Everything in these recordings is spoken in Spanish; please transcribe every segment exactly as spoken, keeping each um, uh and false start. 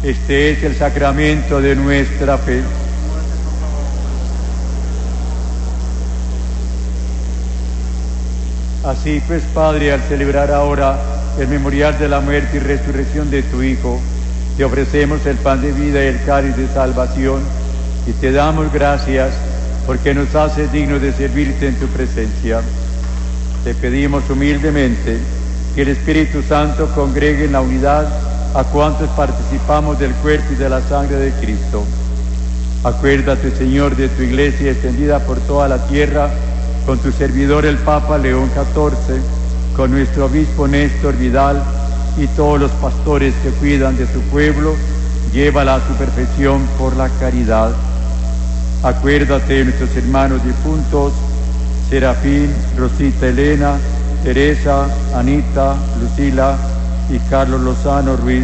Este es el sacramento de nuestra fe. Así pues, Padre, al celebrar ahora el memorial de la muerte y resurrección de tu Hijo, te ofrecemos el pan de vida y el cáliz de salvación, y te damos gracias porque nos haces dignos de servirte en tu presencia. Te pedimos humildemente que el Espíritu Santo congregue en la unidad a cuantos participamos del cuerpo y de la sangre de Cristo. Acuérdate, Señor, de tu Iglesia extendida por toda la tierra, con tu servidor el Papa León catorce, con nuestro obispo Néstor Vidal y todos los pastores que cuidan de su pueblo, llévala a su perfección por la caridad. Acuérdate de nuestros hermanos difuntos, Serafín, Rosita Elena, Teresa, Anita, Lucila y Carlos Lozano Ruiz,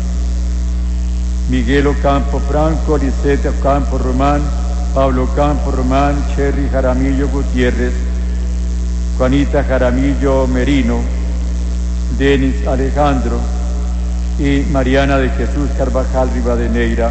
Miguel Ocampo Franco, Lisette Ocampo Román, Pablo Ocampo Román, Cherry Jaramillo Gutiérrez, Juanita Jaramillo Merino, Denis Alejandro y Mariana de Jesús Carvajal Rivadeneira,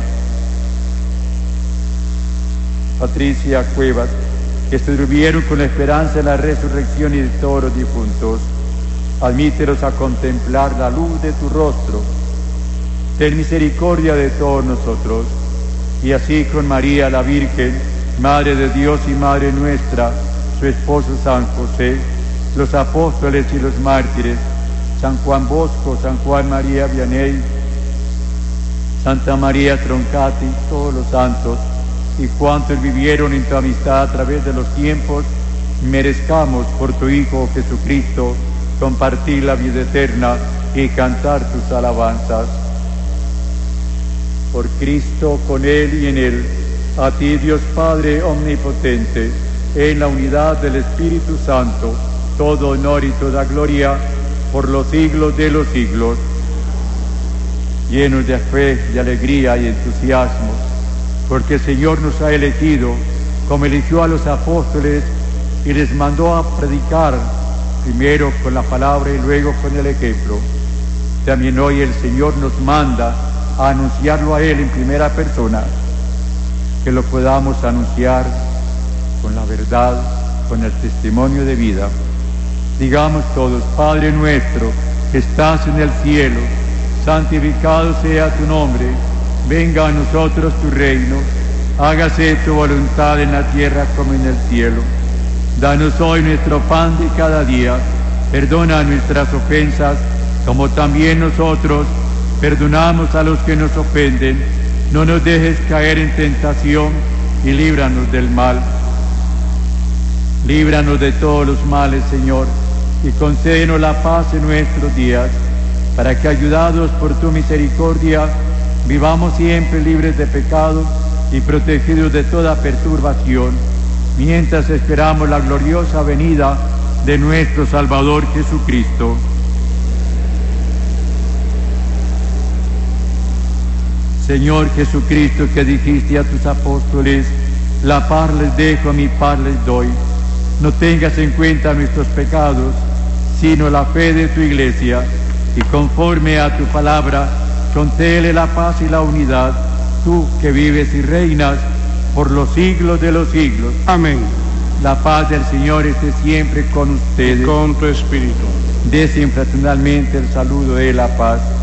Patricia Cuevas, que se durmieron con la esperanza en la resurrección y de todos los difuntos. Admítelos a contemplar la luz de tu rostro. Ten misericordia de todos nosotros, y así con María la Virgen, Madre de Dios y Madre nuestra, su esposo San José, los apóstoles y los mártires, San Juan Bosco, San Juan María Vianney, Santa María Troncati, todos los santos, y cuantos vivieron en tu amistad a través de los tiempos, merezcamos por tu Hijo Jesucristo compartir la vida eterna y cantar tus alabanzas. Por Cristo, con Él y en Él, a ti Dios Padre omnipotente, en la unidad del Espíritu Santo, todo honor y toda gloria por los siglos de los siglos. Llenos de fe, de alegría y entusiasmo, porque el Señor nos ha elegido, como eligió a los apóstoles y les mandó a predicar, primero con la palabra y luego con el ejemplo. También hoy el Señor nos manda a anunciarlo a Él en primera persona, que lo podamos anunciar con la verdad, con el testimonio de vida. Digamos todos: Padre nuestro que estás en el cielo, santificado sea tu nombre, venga a nosotros tu reino, hágase tu voluntad en la tierra como en el cielo. Danos hoy nuestro pan de cada día, perdona nuestras ofensas, como también nosotros perdonamos a los que nos ofenden. No nos dejes caer en tentación y líbranos del mal. Líbranos de todos los males, Señor, y concédenos la paz en nuestros días, para que, ayudados por tu misericordia, vivamos siempre libres de pecado y protegidos de toda perturbación, mientras esperamos la gloriosa venida de nuestro Salvador Jesucristo. Señor Jesucristo, que dijiste a tus apóstoles: la paz les dejo, mi paz les doy, no tengas en cuenta nuestros pecados, sino la fe de tu Iglesia, y conforme a tu palabra, concédele la paz y la unidad, tú que vives y reinas por los siglos de los siglos. Amén. La paz del Señor esté siempre con ustedes. Y con tu espíritu. Desen fraternalmente el saludo de la paz.